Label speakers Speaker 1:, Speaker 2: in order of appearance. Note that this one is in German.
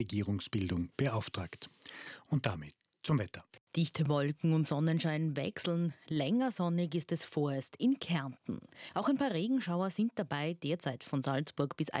Speaker 1: Regierungsbildung beauftragt. Und damit zum Wetter.
Speaker 2: Dichte Wolken und Sonnenschein wechseln. Länger sonnig ist es vorerst in Kärnten. Auch ein paar Regenschauer sind dabei, derzeit von Salzburg bis